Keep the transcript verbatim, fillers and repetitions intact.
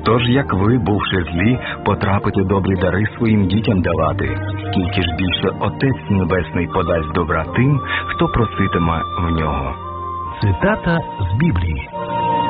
Тож, як ви, бувши злі, потрапите добрі дари своїм дітям давати, скільки ж більше Отець Небесний подасть добра тим, хто проситиме в нього. Цитата з Біблії.